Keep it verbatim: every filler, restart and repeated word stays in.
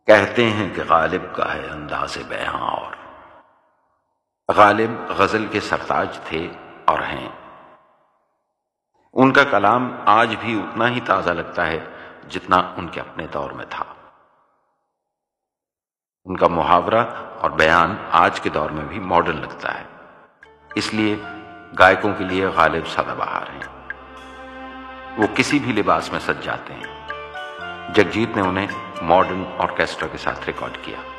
कहते हैं कि गालिब का है अंदाज़े बयां, और गालिब गजल के सरताज थे और हैं। उनका कलाम आज भी उतना ही ताजा लगता है जितना उनके अपने दौर में था। उनका मुहावरा और बयान आज के दौर में भी मॉडर्न लगता है, इसलिए गायकों के लिए गालिब सदाबहार हैं। वो किसी भी लिबास में सज जाते हैं। जगजीत ने उन्हें मॉडर्न ऑर्केस्ट्रा के साथ रिकॉर्ड किया।